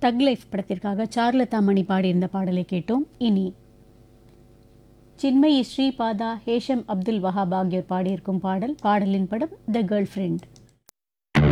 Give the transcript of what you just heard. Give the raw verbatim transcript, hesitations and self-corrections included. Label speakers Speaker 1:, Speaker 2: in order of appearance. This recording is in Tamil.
Speaker 1: தக் லைஃப் படத்திற்காக சார்லதா மணி பாடியிருந்த பாடலை கேட்டோம். இனி சின்மயி ஸ்ரீபாதா, ஹேஷம் அப்துல் வஹாப் ஆகியோர் பாடியிருக்கும் பாடல். பாடலின் படம் த கேர்ள் ஃப்ரெண்ட்.